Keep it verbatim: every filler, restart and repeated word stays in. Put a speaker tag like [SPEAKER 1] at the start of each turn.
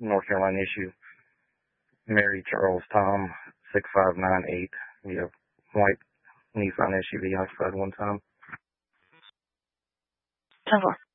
[SPEAKER 1] North Carolina issue. Mary Charles Tom six five nine eight. We have white Nissan S U V occupied one time.
[SPEAKER 2] ten four.